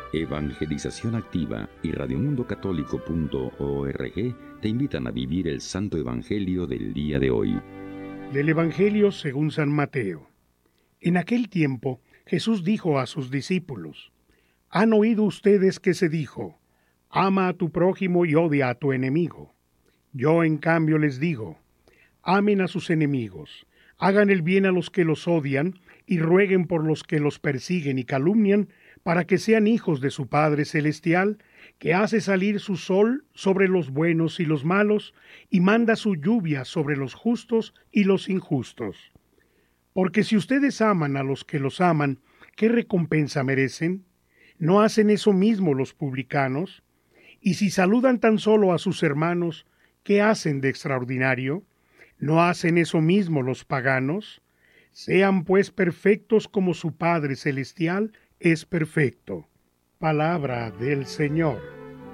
Evangelización Activa y radiomundocatólico.org te invitan a vivir el Santo Evangelio del día de hoy. Del Evangelio según San Mateo. En aquel tiempo, Jesús dijo a sus discípulos: «Han oído ustedes que se dijo, ama a tu prójimo y odia a tu enemigo. Yo, en cambio, les digo, amen a sus enemigos, hagan el bien a los que los odian y rueguen por los que los persiguen y calumnian, para que sean hijos de su Padre Celestial, que hace salir su sol sobre los buenos y los malos, y manda su lluvia sobre los justos y los injustos. Porque si ustedes aman a los que los aman, ¿qué recompensa merecen? ¿No hacen eso mismo los publicanos? Y si saludan tan solo a sus hermanos, ¿qué hacen de extraordinario? ¿No hacen eso mismo los paganos? Sean pues perfectos como su Padre Celestial es perfecto». Palabra del Señor.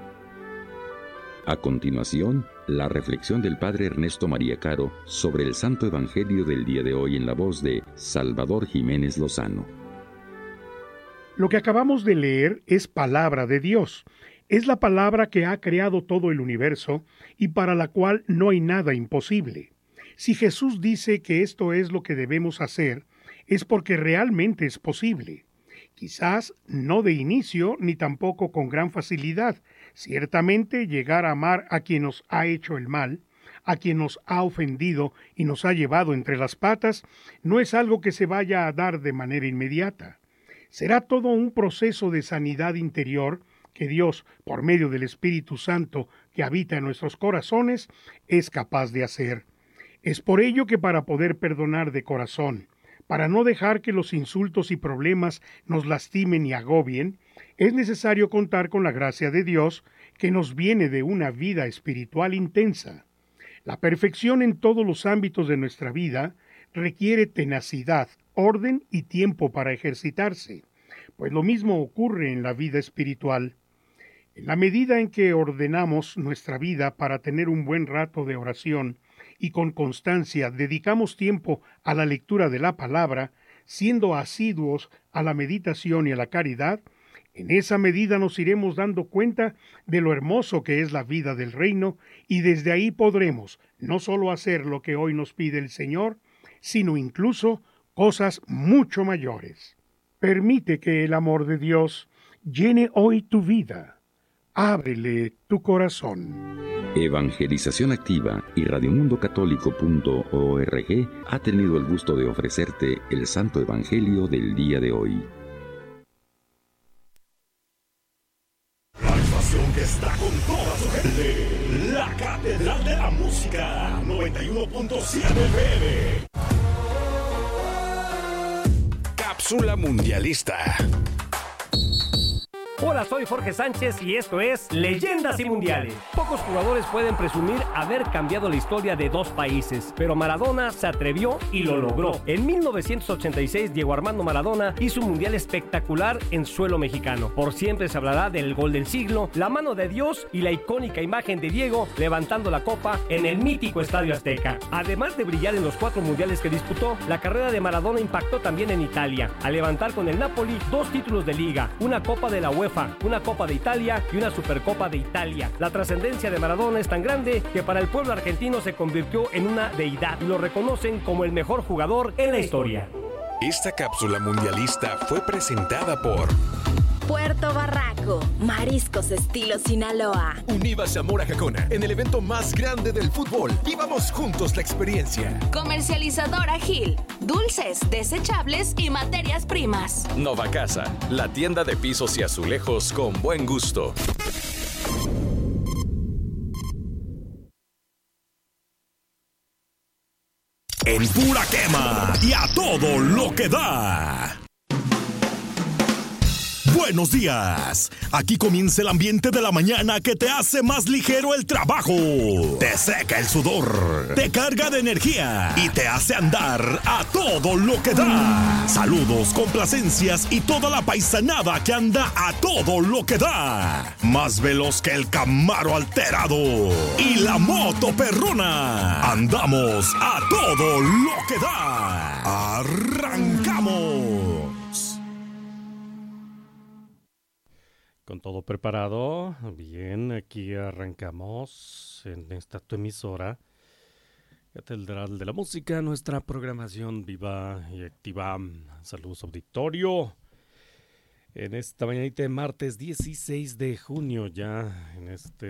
A continuación, la reflexión del Padre Ernesto María Caro sobre el Santo Evangelio del día de hoy en la voz de Salvador Jiménez Lozano. Lo que acabamos de leer es palabra de Dios. Es la palabra que ha creado todo el universo y para la cual no hay nada imposible. Si Jesús dice que esto es lo que debemos hacer, es porque realmente es posible. Quizás no de inicio ni tampoco con gran facilidad. Ciertamente llegar a amar a quien nos ha hecho el mal, a quien nos ha ofendido y nos ha llevado entre las patas, no es algo que se vaya a dar de manera inmediata. Será todo un proceso de sanidad interior que Dios, por medio del Espíritu Santo que habita en nuestros corazones, es capaz de hacer. Es por ello que para poder perdonar de corazón, para no dejar que los insultos y problemas nos lastimen y agobien, es necesario contar con la gracia de Dios que nos viene de una vida espiritual intensa. La perfección en todos los ámbitos de nuestra vida requiere tenacidad, orden y tiempo para ejercitarse, pues lo mismo ocurre en la vida espiritual. En la medida en que ordenamos nuestra vida para tener un buen rato de oración y con constancia dedicamos tiempo a la lectura de la palabra, siendo asiduos a la meditación y a la caridad, en esa medida nos iremos dando cuenta de lo hermoso que es la vida del reino y desde ahí podremos no solo hacer lo que hoy nos pide el Señor, sino incluso cosas mucho mayores. Permite que el amor de Dios llene hoy tu vida. Ábrele tu corazón. Evangelización Activa y radiomundocatólico.org ha tenido el gusto de ofrecerte el Santo Evangelio del día de hoy. La estación que está con toda su gente, la Catedral de la Música, 91.7 FM. Cápsula Mundialista. Hola, soy Jorge Sánchez y esto es Leyendas y Mundiales. Pocos jugadores pueden presumir haber cambiado la historia de dos países, pero Maradona se atrevió y lo logró. En 1986, Diego Armando Maradona hizo un mundial espectacular en suelo mexicano. Por siempre se hablará del gol del siglo, la mano de Dios y la icónica imagen de Diego levantando la copa en el mítico Estadio Azteca. Además de brillar en los 4 mundiales que disputó, la carrera de Maradona impactó también en Italia, al levantar con el Napoli 2 títulos de liga, una Copa de la UEFA, una Copa de Italia y una Supercopa de Italia. La trascendencia de Maradona es tan grande que para el pueblo argentino se convirtió en una deidad y lo reconocen como el mejor jugador en la historia. Esta cápsula mundialista fue presentada por Puerto Barraco, mariscos estilo Sinaloa. Univa Zamora Jacona, en el evento más grande del fútbol. Vivamos juntos la experiencia. Comercializadora Gil, dulces, desechables y materias primas. Nova Casa, la tienda de pisos y azulejos con buen gusto. En pura quema y a todo lo que da. Buenos días. Aquí comienza el ambiente de la mañana que te hace más ligero el trabajo, te seca el sudor, te carga de energía y te hace andar a todo lo que da. Saludos, complacencias y toda la paisanada que anda a todo lo que da. Más veloz que el Camaro alterado y la moto perrona. Andamos a todo lo que da. Arrancamos. Con todo preparado, bien, aquí arrancamos en esta tu emisora, Catedral de la Música, nuestra programación viva y activa. Saludos auditorio, en esta mañanita de martes 16 de junio ya, en este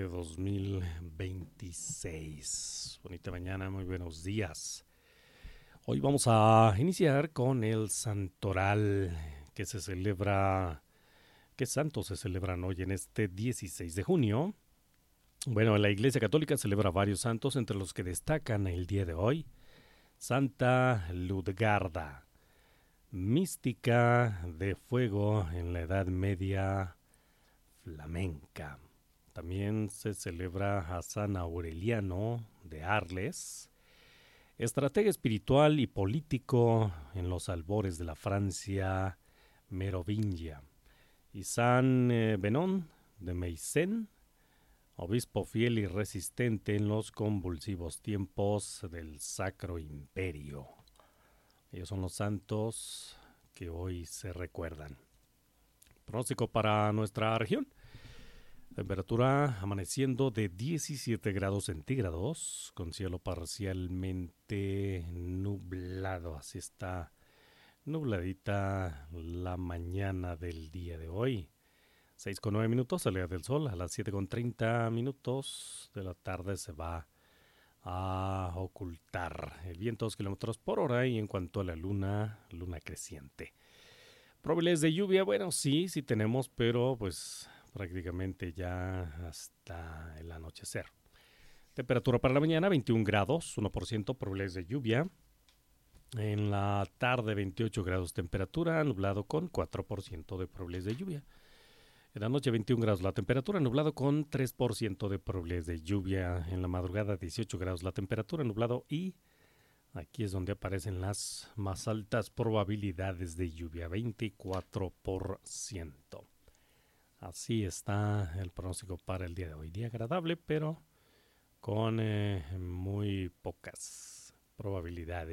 2026. Bonita mañana, muy buenos días. Hoy vamos a iniciar con el Santoral que se celebra... ¿Qué santos se celebran hoy en este 16 de junio? Bueno, la Iglesia Católica celebra varios santos, entre los que destacan el día de hoy: Santa Ludgarda, mística de fuego en la Edad Media flamenca. También se celebra a San Aureliano de Arles, estratega espiritual y político en los albores de la Francia merovingia. Y San Benón de Meisen, obispo fiel y resistente en los convulsivos tiempos del Sacro Imperio. Ellos son los santos que hoy se recuerdan. Pronóstico para nuestra región: temperatura amaneciendo de 17 grados centígrados, con cielo parcialmente nublado. Así está nubladita la mañana del día de hoy. 6:09 minutos, salida del sol. A las 7:30 de la tarde se va a ocultar. El viento 2 kilómetros por hora. Y en cuanto a la luna creciente. Probabilidades de lluvia, bueno, sí tenemos, pero pues prácticamente ya hasta el anochecer. Temperatura para la mañana 21 grados, 1% probabilidades de lluvia. En la tarde 28 grados temperatura, nublado con 4% de probabilidades de lluvia. En la noche 21 grados la temperatura, nublado con 3% de probabilidades de lluvia. En la madrugada 18 grados la temperatura, nublado, y aquí es donde aparecen las más altas probabilidades de lluvia, 24%. Así está el pronóstico para el día de hoy. Día agradable, pero con muy pocas probabilidades